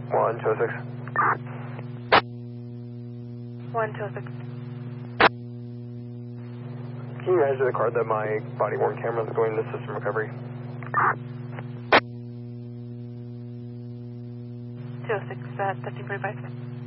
126. 126. Can you measure the card that my body-worn camera is going to system recovery? 206 at 1345.